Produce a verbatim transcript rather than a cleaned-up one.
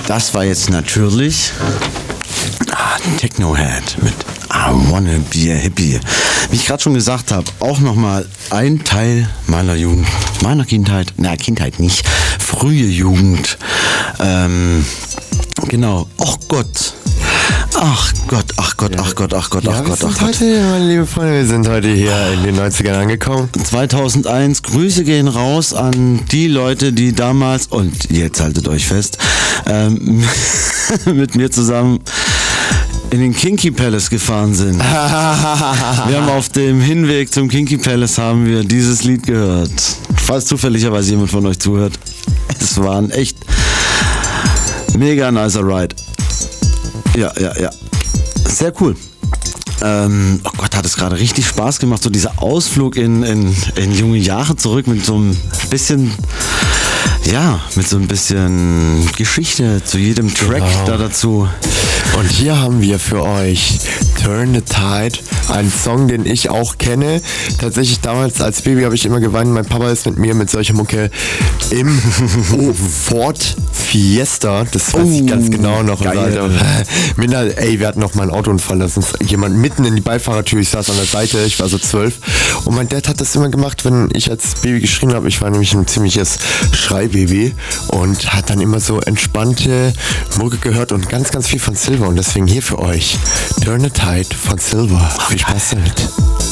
Das war jetzt natürlich ah, Technohead mit I Wanna Be a Hippie. Wie ich gerade schon gesagt habe, auch nochmal ein Teil meiner Jugend, meiner Kindheit, na Kindheit nicht, frühe Jugend. Ähm, genau, ach Gott. Ach Gott, ach Gott, ach Gott, ach Gott, ja, ach Gott, ach Gott. Heute, meine liebe Freunde, wir sind heute hier in den neunzigern angekommen. zweitausendeins, Grüße gehen raus an die Leute, die damals, und jetzt haltet euch fest, ähm, mit mir zusammen in den Kinky Palace gefahren sind. Wir haben auf dem Hinweg zum Kinky Palace haben wir dieses Lied gehört. Falls zufälligerweise jemand von euch zuhört. Es war ein echt mega nicer Ride. Ja, ja, ja. Sehr cool. Ähm, oh Gott, hat es gerade richtig Spaß gemacht, so dieser Ausflug in, in, in junge Jahre zurück mit so ein bisschen, ja, mit so ein bisschen Geschichte zu jedem Track Genau. da dazu. Und hier haben wir für euch Turn the Tide, einen Song, den ich auch kenne. Tatsächlich damals als Baby habe ich immer geweint, mein Papa ist mit mir mit solcher Mucke im oh, Ford Fiesta, das weiß ich ganz genau noch. Und geil. Minder, ey, wir hatten noch mal einen Autounfall, da ist uns jemand mitten in die Beifahrertür, ich saß an der Seite, ich war so zwölf. Und mein Dad hat das immer gemacht, wenn ich als Baby geschrien habe. Ich war nämlich ein ziemliches Schreibaby und hat dann immer so entspannte Mucke gehört und ganz, ganz viel von Silver. Und deswegen hier für euch Turn the Tide von Silver. Viel Spaß damit.